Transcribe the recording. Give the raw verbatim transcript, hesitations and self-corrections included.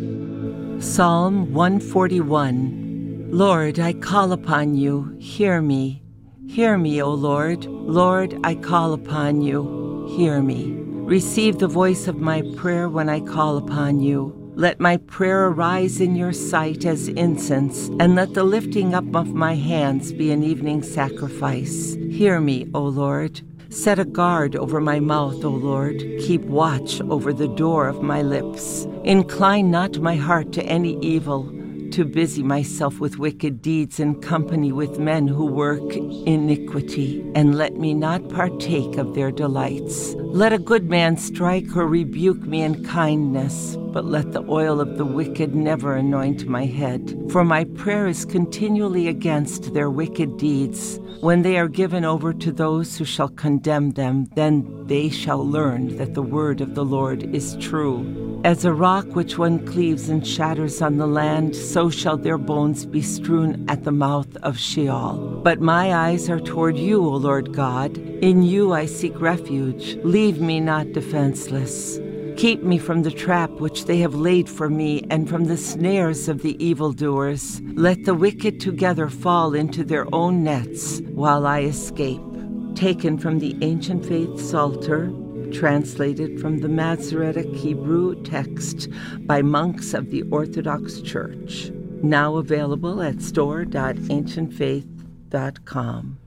Psalm one forty-one. Lord, I call upon you, hear me. Hear me, O Lord. Lord, I call upon you, hear me. Receive the voice of my prayer when I call upon you. Let my prayer arise in your sight as incense, and let the lifting up of my hands be an evening sacrifice. Hear me, O Lord. Set a guard over my mouth, O Lord. Keep watch over the door of my lips. Incline not my heart to any evil, to busy myself with wicked deeds in company with men who work iniquity, and let me not partake of their delights. Let a good man strike or rebuke me in kindness, but let the oil of the wicked never anoint my head. For my prayer is continually against their wicked deeds. When they are given over to those who shall condemn them, then they shall learn that the word of the Lord is true. As a rock which one cleaves and shatters on the land, so shall their bones be strewn at the mouth of Sheol. But my eyes are toward you, O Lord God. In you I seek refuge. Leave me not defenseless. Keep me from the trap which they have laid for me, and from the snares of the evildoers. Let the wicked together fall into their own nets, while I escape. Taken from the Ancient Faith Psalter, translated from the Masoretic Hebrew text by monks of the Orthodox Church. Now available at store dot ancient faith dot com.